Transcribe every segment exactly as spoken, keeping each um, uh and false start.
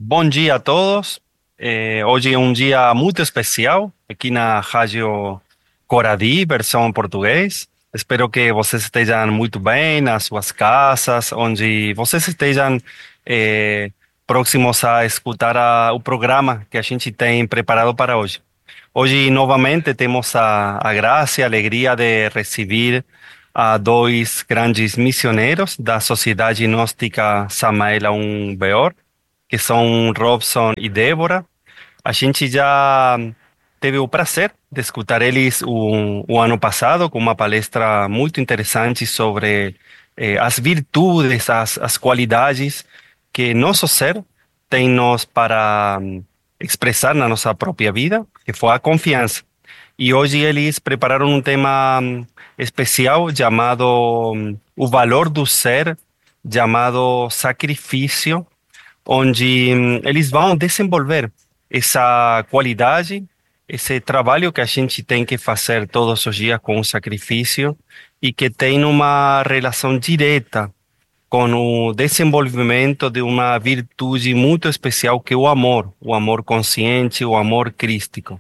Bom dia a todos. Eh, hoje é um dia muito especial aqui na Rádio Coradi, versão em português. Espero que vocês estejam muito bem nas suas casas, onde vocês estejam eh, próximos a escutar a- o programa que a gente tem preparado para hoje. Hoje, novamente, temos a, a graça e a alegria de receber a dois grandes missioneiros da Sociedade Gnóstica Samael Aun Beor, que são Robson e Débora. A gente já teve o prazer de escutar eles o, o ano passado com uma palestra muito interessante sobre eh, as virtudes, as, as qualidades que nosso ser tem nos para hum, expressar na nossa própria vida, que foi a confiança. E hoje eles prepararam um tema hum, especial chamado hum, o valor do ser, chamado sacrifício, onde hum, eles vão desenvolver essa qualidade, esse trabalho que a gente tem que fazer todos os dias com o sacrifício e que tem uma relação direta com o desenvolvimento de uma virtude muito especial que é o amor, o amor consciente, o amor crístico.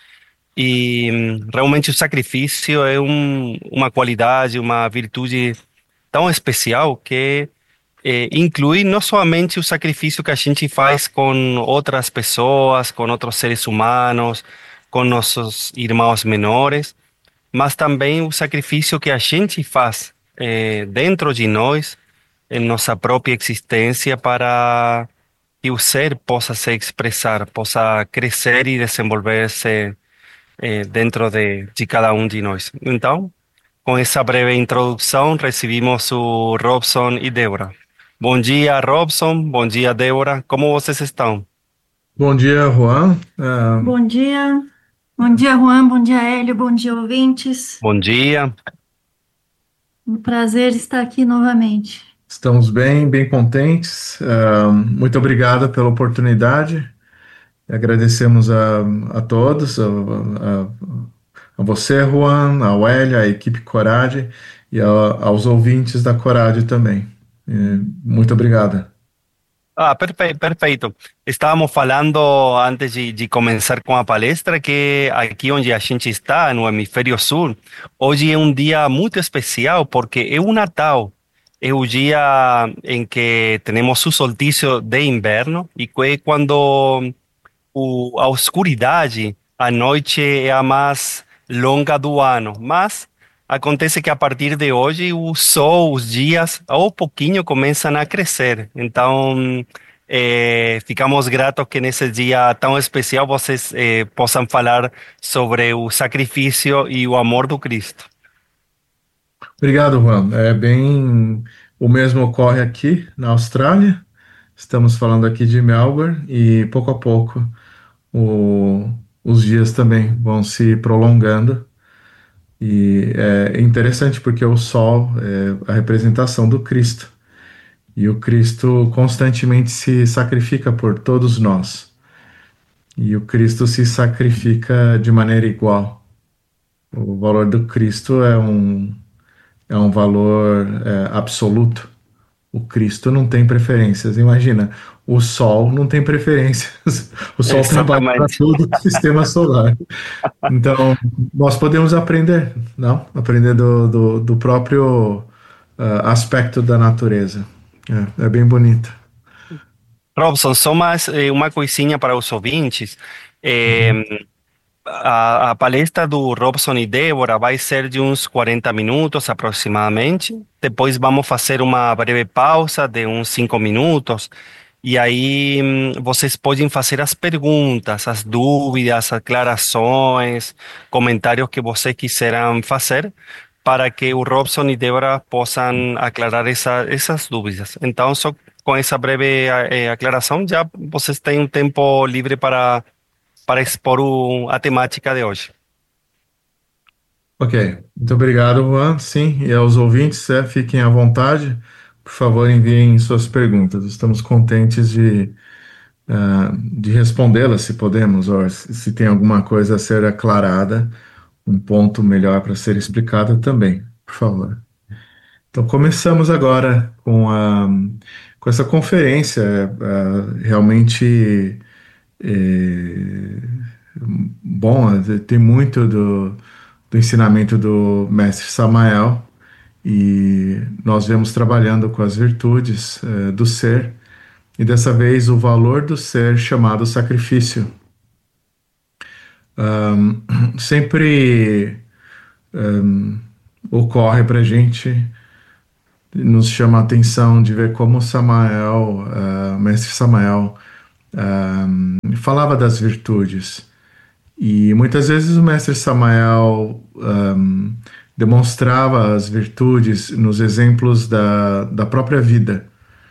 E hum, realmente o sacrifício é um, uma qualidade, uma virtude tão especial que eh, inclui não somente o sacrifício que a gente faz com outras pessoas, com outros seres humanos, com nossos irmãos menores, mas também o sacrifício que a gente faz eh, dentro de nós, em nossa própria existência, para que o ser possa se expressar, possa crescer e desenvolver-se eh, dentro de, de cada um de nós. Então, com essa breve introdução, recebimos o Robson e Débora. Bom dia, Robson. Bom dia, Débora. Como vocês estão? Bom dia, Juan. Ah, Bom dia, bom dia, Juan, bom dia, Hélio, bom dia, ouvintes. Bom dia. Um prazer estar aqui novamente. estamos bem, bem contentes. Ah, muito obrigado pela oportunidade. Agradecemos a, a todos, a, a- a você, Juan, a Wélia, a equipe Corade e a- aos ouvintes da Corade também. Eh, muito obrigado. Ah, perfe- perfeito. Estávamos falando antes de, de começar com a palestra que aqui onde a gente está, no hemisfério sul, hoje é um dia muito especial porque é o Natal. É o dia em que temos o solstício de inverno e que é quando o, a oscuridade, a noite é a mais longa do ano, mas acontece que a partir de hoje o sol, os dias, ao pouquinho começam a crescer. Então, eh, ficamos gratos que nesse dia tão especial vocês eh, possam falar sobre o sacrifício e o amor do Cristo. Obrigado, Juan. É bem, o mesmo ocorre aqui na Austrália. Estamos falando aqui de Melbourne e pouco a pouco o- os dias também vão se prolongando. E é interessante porque o sol é a representação do Cristo. E o Cristo constantemente se sacrifica por todos nós. E o Cristo se sacrifica de maneira igual. O valor do Cristo é um, é um valor é, absoluto. O Cristo não tem preferências. Imagina, o Sol não tem preferências. O Sol trabalha para Exatamente. todo o sistema solar. Então, nós podemos aprender, não? Aprender do, do, do próprio ah, aspecto da natureza. É, é bem bonito. Robson, só mais eh, uma coisinha para os ouvintes. Eh, Uhum. A, a palestra do Robson e Débora vai ser de uns quarenta minutos aproximadamente. Depois vamos fazer uma breve pausa de uns cinco minutos. E aí hum, vocês podem fazer as perguntas, as dúvidas, aclarações, comentários que vocês quiseram fazer para que o Robson e Débora possam aclarar essa, essas dúvidas. Então, só com essa breve eh, aclaração, já vocês têm um tempo livre para para expor o- a temática de hoje. Ok, muito obrigado, Juan. Sim, e aos ouvintes, é, fiquem à vontade. Por favor, enviem suas perguntas. Estamos contentes de, ah, de respondê-las, se podemos, ou se, se tem alguma coisa a ser aclarada, um ponto melhor para ser explicado também, por favor. Então, começamos agora com a, com essa conferência. É, é, realmente é, bom, é, tem muito do, do ensinamento do mestre Samael, e nós vemos trabalhando com as virtudes é, do ser, e dessa vez o valor do ser chamado sacrifício. Um, sempre um, ocorre para a gente, nos chama a atenção de ver como Samael, uh, mestre Samael, um, falava das virtudes. E muitas vezes o mestre Samael um, demonstrava as virtudes nos exemplos da, da própria vida.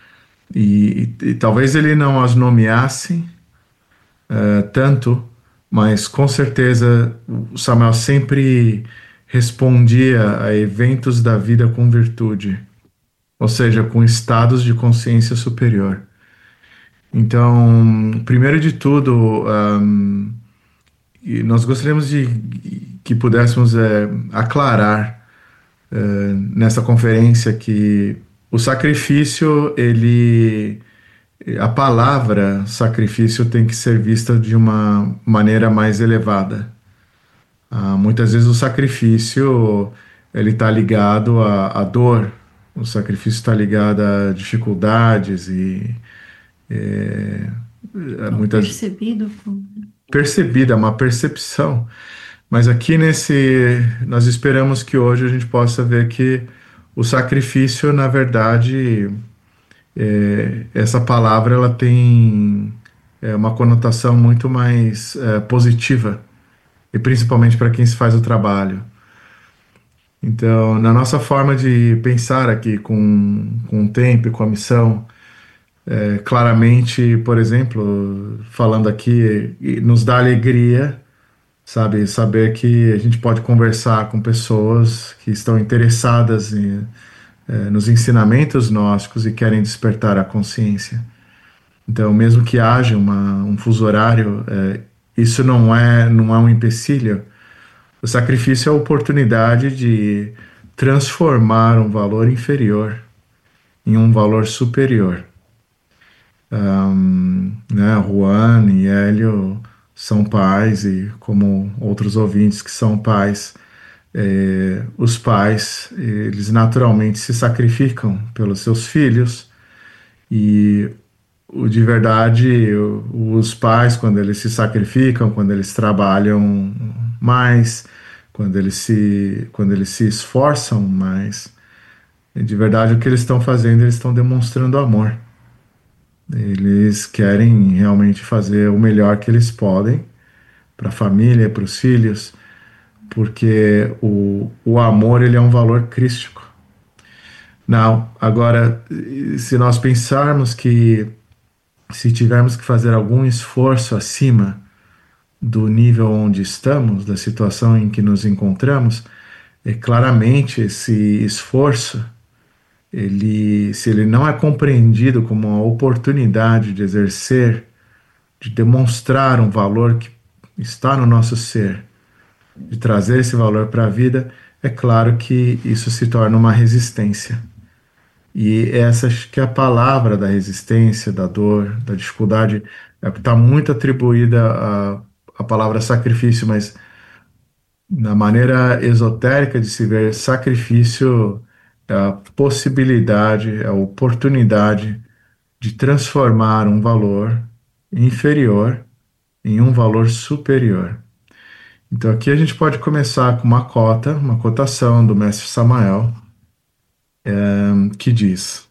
E, e, e talvez ele não as nomeasse uh, tanto, mas com certeza o Samael sempre respondia a eventos da vida com virtude, ou seja, com estados de consciência superior. Então, primeiro de tudo, um, nós gostaríamos de que pudéssemos é, aclarar é, nessa conferência que o sacrifício, ele, a palavra sacrifício tem que ser vista de uma maneira mais elevada. Ah, muitas vezes o sacrifício ele está ligado à, à dor, o sacrifício está ligado a dificuldades e é, muitas Percebido. percebida, uma percepção. Mas aqui nesse, nós esperamos que hoje a gente possa ver que o sacrifício, na verdade, é, essa palavra ela tem é, uma conotação muito mais é, positiva, e principalmente para quem se faz o trabalho. Então, na nossa forma de pensar aqui com, com o tempo e com a missão, é, claramente, por exemplo, falando aqui, nos dá alegria, sabe, saber que a gente pode conversar com pessoas que estão interessadas em, é, nos ensinamentos gnósticos e querem despertar a consciência. Então, mesmo que haja uma, um fuso horário, é, isso não é, não é um empecilho. O sacrifício é a oportunidade de transformar um valor inferior em um valor superior. Um, né, Juan e Hélio são pais, e como outros ouvintes que são pais, eh, os pais, eles naturalmente se sacrificam pelos seus filhos, e o, de verdade, o, os pais, quando eles se sacrificam, quando eles trabalham mais, quando eles se, quando eles se esforçam mais, de verdade o que eles estão fazendo, eles estão demonstrando amor. Eles querem realmente fazer o melhor que eles podem para a família, para os filhos, porque o, o amor ele é um valor crístico. Não, agora, se nós pensarmos que se tivermos que fazer algum esforço acima do nível onde estamos, da situação em que nos encontramos, é claramente esse esforço, ele, se ele não é compreendido como uma oportunidade de exercer, de demonstrar um valor que está no nosso ser, de trazer esse valor para a vida, é claro que isso se torna uma resistência. E essa acho que é a palavra da resistência, da dor, da dificuldade, é que está muito atribuída à, à palavra sacrifício, mas na maneira esotérica de se ver, sacrifício é a possibilidade, é a oportunidade de transformar um valor inferior em um valor superior. Então aqui a gente pode começar com uma cota, uma cotação do mestre Samael, um, que diz,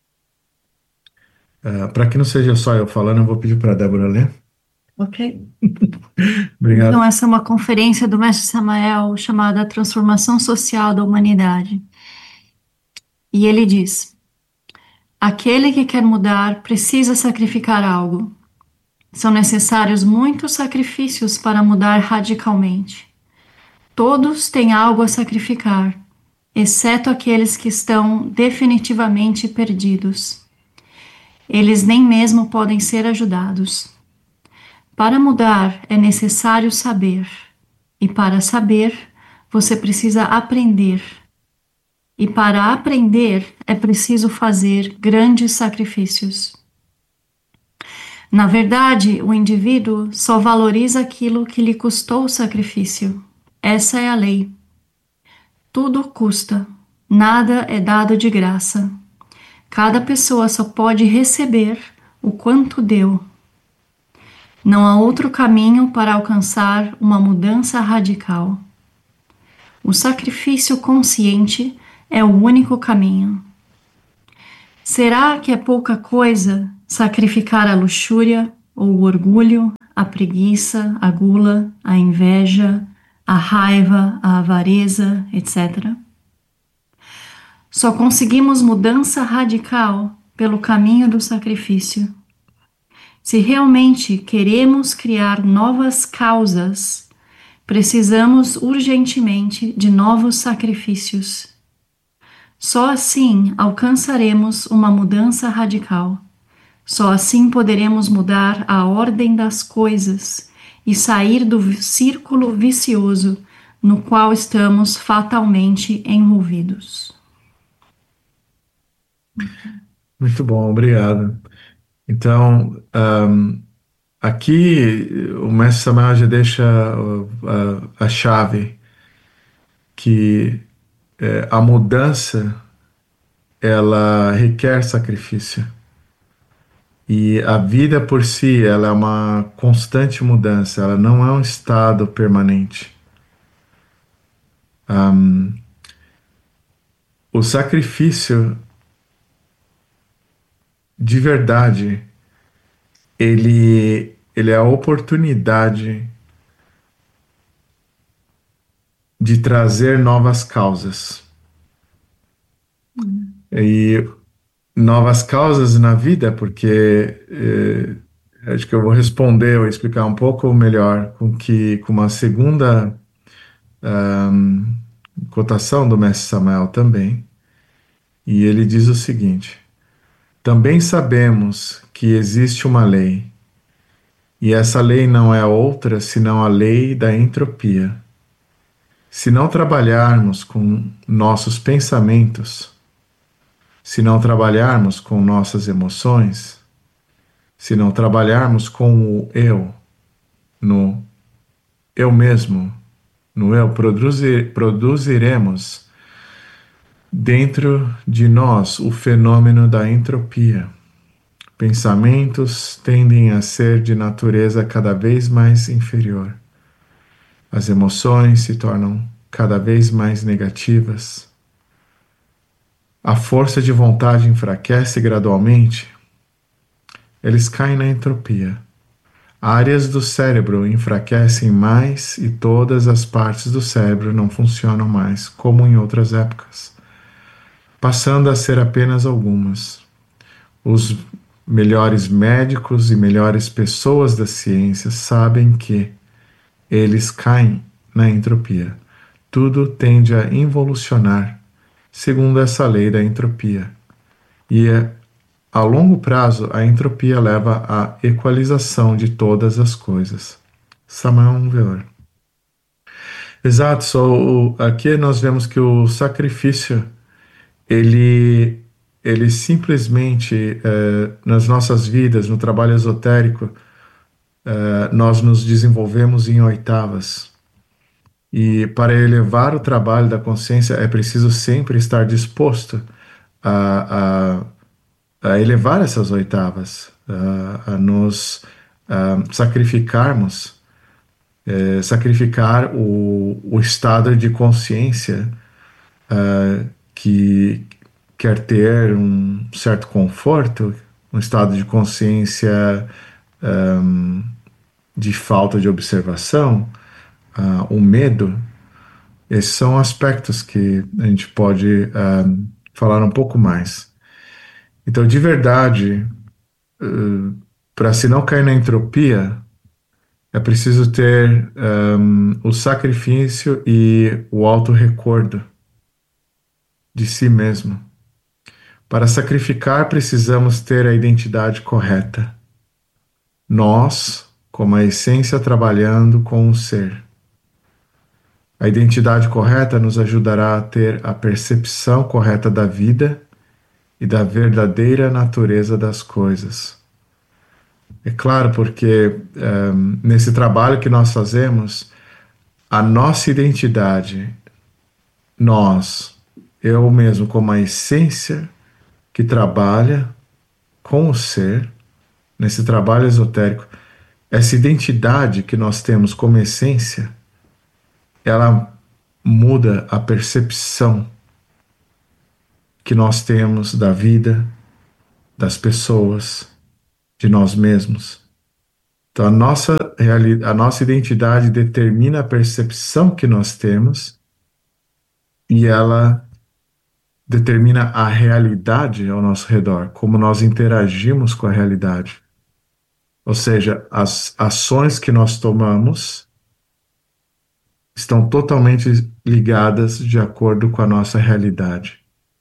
uh, para que não seja só eu falando, eu vou pedir para a Débora ler. Ok. Obrigado. Então, essa é uma conferência do mestre Samael chamada Transformação Social da Humanidade. E ele diz: aquele que quer mudar precisa sacrificar algo. São necessários muitos sacrifícios para mudar radicalmente. Todos têm algo a sacrificar, exceto aqueles que estão definitivamente perdidos. Eles nem mesmo podem ser ajudados. Para mudar é necessário saber, e para saber você precisa aprender. E para aprender é preciso fazer grandes sacrifícios. Na verdade, o indivíduo só valoriza aquilo que lhe custou o sacrifício. Essa é a lei. Tudo custa, nada é dado de graça. Cada pessoa só pode receber o quanto deu. Não há outro caminho para alcançar uma mudança radical. O sacrifício consciente é o único caminho. Será que é pouca coisa sacrificar a luxúria ou o orgulho, a preguiça, a gula, a inveja, a raiva, a avareza, etcétera? Só conseguimos mudança radical pelo caminho do sacrifício. Se realmente queremos criar novas causas, precisamos urgentemente de novos sacrifícios. Só assim alcançaremos uma mudança radical. Só assim poderemos mudar a ordem das coisas e sair do círculo vicioso no qual estamos fatalmente envolvidos. Muito bom, obrigado. Então, um, aqui o mestre Samael já deixa uh, a, a chave que é, a mudança ela requer sacrifício. E a vida por si, ela é uma constante mudança, ela não é um estado permanente. Um, o sacrifício de verdade, ele, ele é a oportunidade de trazer novas causas. Hum. E novas causas na vida, porque eh, acho que eu vou responder ou explicar um pouco melhor com que com uma segunda um, cotação do mestre Samael também. E ele diz o seguinte: também sabemos que existe uma lei, e essa lei não é outra senão a lei da entropia. Se não trabalharmos com nossos pensamentos, se não trabalharmos com nossas emoções, se não trabalharmos com o eu, no eu mesmo, no eu, produzir, produziremos dentro de nós o fenômeno da entropia. Pensamentos tendem a ser de natureza cada vez mais inferior. As emoções se tornam cada vez mais negativas. A força de vontade enfraquece gradualmente. Eles caem na entropia. Áreas do cérebro enfraquecem mais e todas as partes do cérebro não funcionam mais, como em outras épocas, passando a ser apenas algumas. Os melhores médicos e melhores pessoas da ciência sabem que eles caem na entropia. Tudo tende a involucionar, segundo essa lei da entropia. E a longo prazo, a entropia leva à equalização de todas as coisas. Samael Weor. Exato, so, aqui nós vemos que o sacrifício, ele, ele simplesmente, eh, nas nossas vidas, no trabalho esotérico, eh, nós nos desenvolvemos em oitavas. E para elevar o trabalho da consciência é preciso sempre estar disposto a, a, a elevar essas oitavas, a, a nos a sacrificarmos, é, sacrificar o, o estado de consciência a, que quer ter um certo conforto, um estado de consciência um, de falta de observação, Uh, o medo. Esses são aspectos que a gente pode uh, falar um pouco mais. Então, de verdade, uh, para se não cair na entropia, é preciso ter um, o sacrifício e o auto-recordo de si mesmo. Para sacrificar, precisamos ter a identidade correta. Nós, como a essência trabalhando com o ser. A identidade correta nos ajudará a ter a percepção correta da vida e da verdadeira natureza das coisas. É claro, porque um, nesse trabalho que nós fazemos, a nossa identidade, nós, eu mesmo como a essência que trabalha com o ser, nesse trabalho esotérico, essa identidade que nós temos como essência, ela muda a percepção que nós temos da vida, das pessoas, de nós mesmos. Então, a nossa, a nossa identidade determina a percepção que nós temos e ela determina a realidade ao nosso redor, como nós interagimos com a realidade. Ou seja, as ações que nós tomamos estão totalmente ligadas de acordo com a nossa realidade.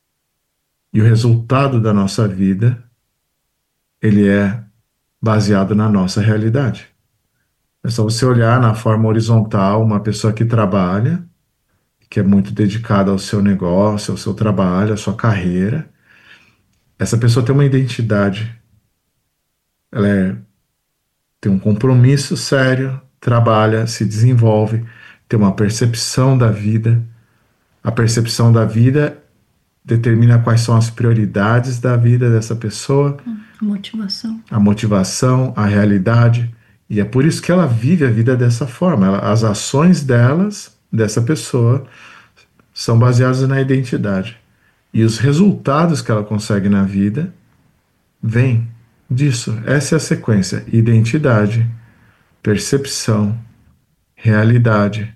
E o resultado da nossa vida, ele é baseado na nossa realidade. É só você olhar na forma horizontal uma pessoa que trabalha, que é muito dedicada ao seu negócio, ao seu trabalho, à sua carreira. Essa pessoa tem uma identidade. Ela é, tem um compromisso sério, trabalha, se desenvolve, tem uma percepção da vida. A percepção da vida determina quais são as prioridades da vida dessa pessoa. A motivação. A motivação, a realidade. E é por isso que ela vive a vida dessa forma. Ela, as ações delas, dessa pessoa, são baseadas na identidade. E os resultados que ela consegue na vida vêm disso. Essa é a sequência: identidade, percepção, realidade,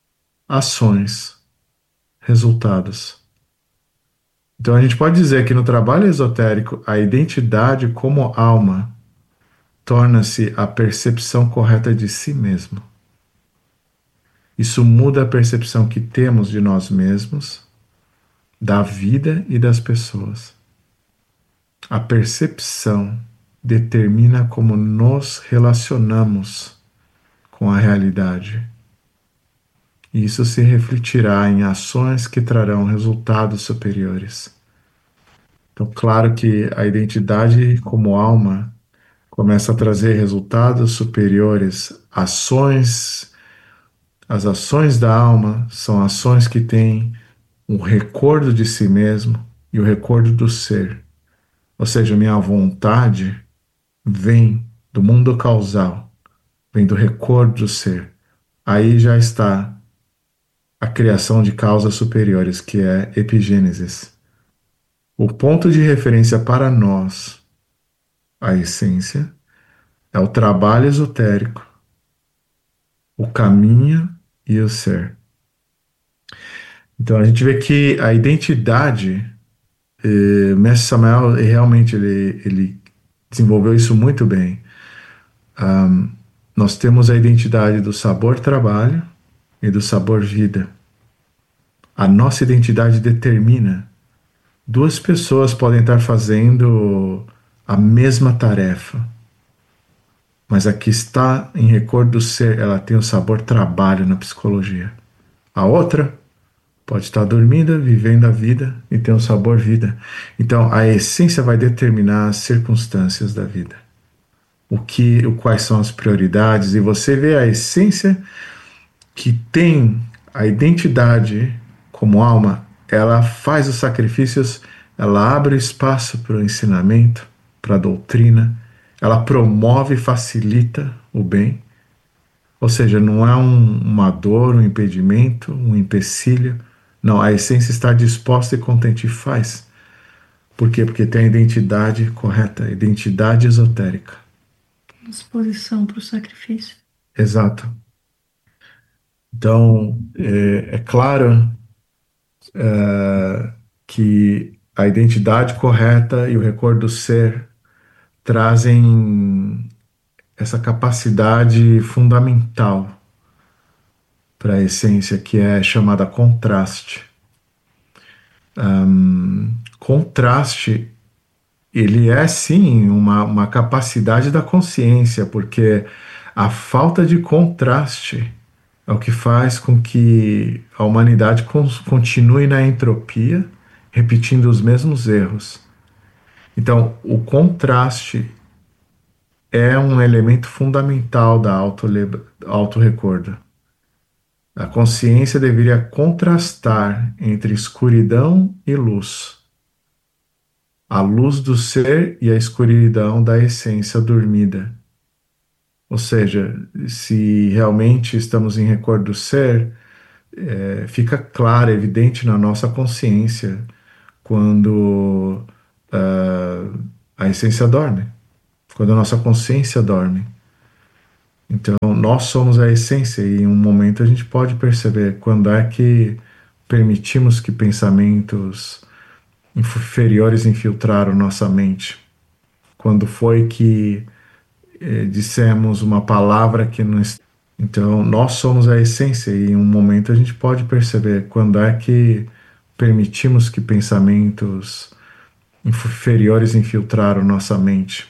ações, resultados. Então a gente pode dizer que no trabalho esotérico, a identidade como alma torna-se a percepção correta de si mesmo. Isso muda a percepção que temos de nós mesmos, da vida e das pessoas. A percepção determina como nos relacionamos com a realidade. E isso se refletirá em ações que trarão resultados superiores. Então, claro que a identidade como alma começa a trazer resultados superiores, ações. As ações da alma são ações que têm um recordo de si mesmo e o recordo do ser. Ou seja, minha vontade vem do mundo causal, vem do recordo do ser. Aí já está a criação de causas superiores, que é epigênesis. O ponto de referência para nós, a essência, é o trabalho esotérico, o caminho e o ser. Então a gente vê que a identidade, eh, Mestre Samael realmente ele, ele desenvolveu isso muito bem. Um, nós temos a identidade do sabor trabalho e do sabor vida. A nossa identidade determina. Duas pessoas podem estar fazendo a mesma tarefa, mas a que está em recordo do ser, ela tem o sabor trabalho na psicologia. A outra pode estar dormindo, vivendo a vida e tem o sabor vida. Então, a essência vai determinar as circunstâncias da vida. O que, o, quais são as prioridades, e você vê a essência que tem a identidade como alma, ela faz os sacrifícios, ela abre espaço para o ensinamento, para a doutrina, ela promove e facilita o bem. Ou seja, não é um, uma dor, um impedimento, um empecilho. Não, a essência está disposta e contente e faz. Por quê? Porque tem a identidade correta, a identidade esotérica. Disposição para o sacrifício. Exato. Então, é, é claro é, que a identidade correta e o recordo do ser trazem essa capacidade fundamental para a essência, que é chamada contraste. Um, contraste, ele é sim uma, uma capacidade da consciência, porque a falta de contraste é o que faz com que a humanidade con- continue na entropia, repetindo os mesmos erros. Então, o contraste é um elemento fundamental da autole- autorrecorda. A consciência deveria contrastar entre escuridão e luz, a luz do ser e a escuridão da essência dormida. Ou seja, se realmente estamos em recordo do ser, é, fica claro, evidente na nossa consciência quando ah, a essência dorme, quando a nossa consciência dorme. Então, nós somos a essência e em um momento a gente pode perceber quando é que permitimos que pensamentos inferiores infiltraram nossa mente. Quando foi que eh, dissemos uma palavra que não. Então, nós somos a essência e em um momento a gente pode perceber quando é que permitimos que pensamentos inferiores infiltraram nossa mente.